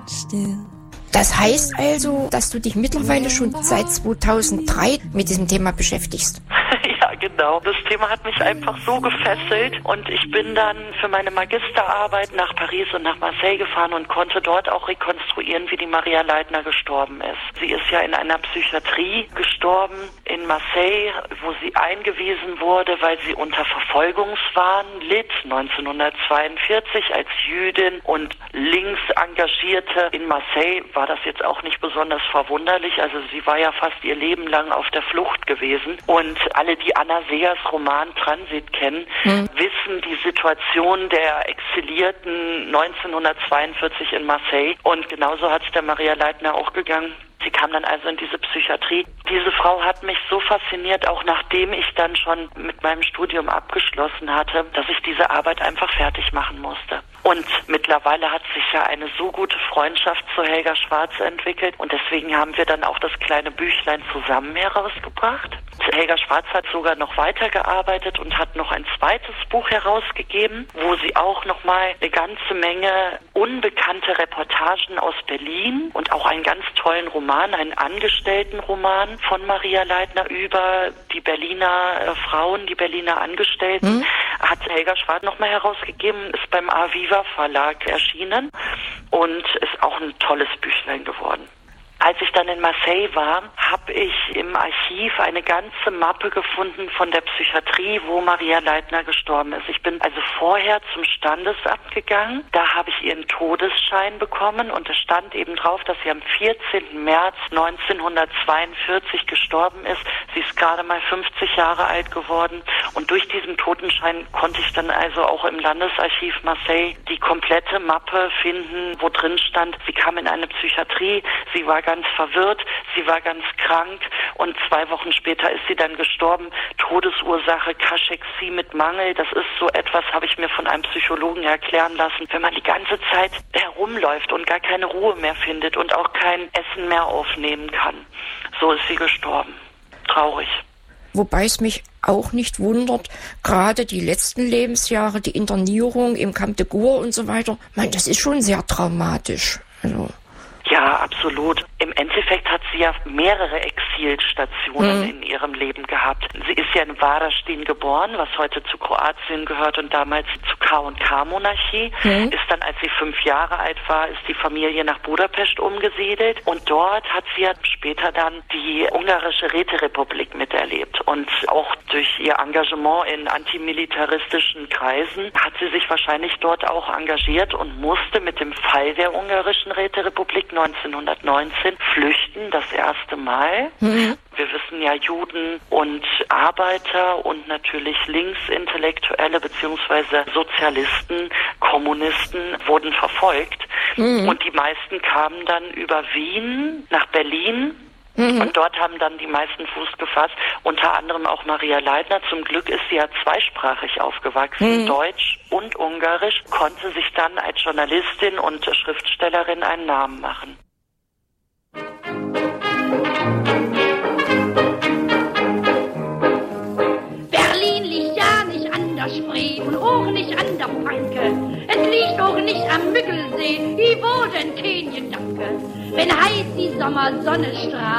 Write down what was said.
still. Das heißt also, dass du dich mittlerweile schon seit 2003 mit diesem Thema beschäftigst. Ja, genau. Das Thema hat mich einfach so gefesselt und ich bin dann für meine Magisterarbeit nach Paris und nach Marseille gefahren und konnte dort auch rekonstruieren, wie die Maria Leitner gestorben ist. Sie ist ja in einer Psychiatrie gestorben in Marseille, wo sie eingewiesen wurde, weil sie unter Verfolgungswahn litt, 1942 als Jüdin und links Engagierte. In Marseille war das jetzt auch nicht besonders verwunderlich, also sie war ja fast ihr Leben lang auf der Flucht gewesen und alle, die Anna Seers Roman Transit kennen, wissen die Situation der Exilierten 1942 in Marseille und genauso hat es der Maria Leitner auch gegangen. Sie kam dann also in diese Psychiatrie. Diese Frau hat mich so fasziniert, auch nachdem ich dann schon mit meinem Studium abgeschlossen hatte, dass ich diese Arbeit einfach fertig machen musste. Und mittlerweile hat sich ja eine so gute Freundschaft zu Helga Schwarz entwickelt und deswegen haben wir dann auch das kleine Büchlein zusammen herausgebracht. Helga Schwarz hat sogar noch weitergearbeitet und hat noch ein zweites Buch herausgegeben, wo sie auch nochmal eine ganze Menge unbekannte Reportagen aus Berlin und auch einen ganz tollen Roman, einen Angestelltenroman von Maria Leitner über die Berliner Frauen, die Berliner Angestellten, hat Helga Schwarz nochmal herausgegeben, ist beim Aviva Verlag erschienen und ist auch ein tolles Büchlein geworden. Als ich dann in Marseille war, habe ich im Archiv eine ganze Mappe gefunden von der Psychiatrie, wo Maria Leitner gestorben ist. Ich bin also vorher zum Standesamt gegangen. Da habe ich ihren Todesschein bekommen und es stand eben drauf, dass sie am 14. März 1942 gestorben ist. Sie ist gerade mal 50 Jahre alt geworden und durch diesen Totenschein konnte ich dann also auch im Landesarchiv Marseille die komplette Mappe finden, wo drin stand, sie kam in eine Psychiatrie, sie war ganz verwirrt, sie war ganz krank und 2 Wochen später ist sie dann gestorben. Todesursache Kaschexie mit Mangel, das ist so etwas, habe ich mir von einem Psychologen erklären lassen, wenn man die ganze Zeit herumläuft und gar keine Ruhe mehr findet und auch kein Essen mehr aufnehmen kann. So ist sie gestorben. Traurig. Wobei es mich auch nicht wundert, gerade die letzten Lebensjahre, die Internierung im Camp de Gour und so weiter, man, das ist schon sehr traumatisch. Also. Ja, absolut. Im Endeffekt hat sie ja mehrere Exilstationen in ihrem Leben gehabt. Sie ist ja in Varaždin geboren, was heute zu Kroatien gehört und damals zur K&K-Monarchie. Ist dann, als sie 5 Jahre alt war, ist die Familie nach Budapest umgesiedelt und dort hat sie ja später dann die ungarische Räterepublik miterlebt und auch durch ihr Engagement in antimilitaristischen Kreisen hat sie sich wahrscheinlich dort auch engagiert und musste mit dem Fall der ungarischen Räterepublik 1919 flüchten, das erste Mal. Wir wissen ja, Juden und Arbeiter und natürlich Linksintellektuelle bzw. Sozialisten, Kommunisten wurden verfolgt. Und die meisten kamen dann über Wien nach Berlin. Und dort haben dann die meisten Fuß gefasst, unter anderem auch Maria Leitner. Zum Glück ist sie ja zweisprachig aufgewachsen, Deutsch und Ungarisch, konnte sich dann als Journalistin und Schriftstellerin einen Namen machen. Berlin liegt ja nicht an der Spree und auch nicht an der Panke. Es liegt auch nicht am Müggelsee, wo denn kein Gedanke. Wenn heiß die Sommersonne strahlt,